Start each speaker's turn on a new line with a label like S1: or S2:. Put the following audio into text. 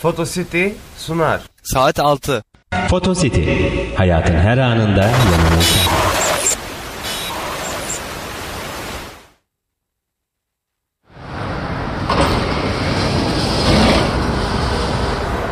S1: Photocity sunar.
S2: Saat 6.
S3: Photocity, hayatın her anında yanınızda.